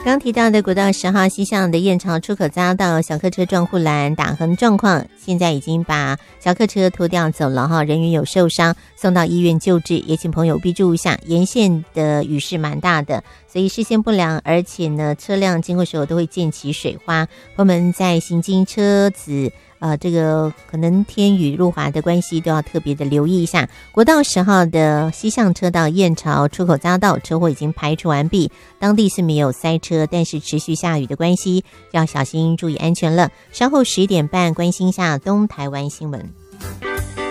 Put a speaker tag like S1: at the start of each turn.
S1: 刚提到的国道10号西向的燕巢出口匝道小客车撞护栏打横状况，现在已经把小客车拖吊走了哈，人员有受伤送到医院救治，也请朋友必注意一下，沿线的雨势蛮大的，所以视线不良，而且呢车辆经过时候都会溅起水花，朋友们在行经车子这个可能天雨路滑的关系，都要特别的留意一下。国道10号的西向车道燕巢出口匝道车祸已经排除完毕，当地是没有塞车，但是持续下雨的关系，要小心注意安全了。稍后11点半关心下东台湾新闻。